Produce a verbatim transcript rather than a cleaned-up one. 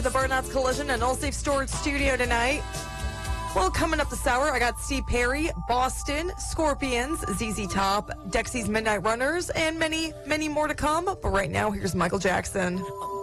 the Burnouts Collision and All Safe Storage Studio tonight. Well, coming up this hour, I got Steve Perry, Boston, Scorpions, Z Z Top, Dexy's Midnight Runners, and many, many more to come. But right now, here's Michael Jackson.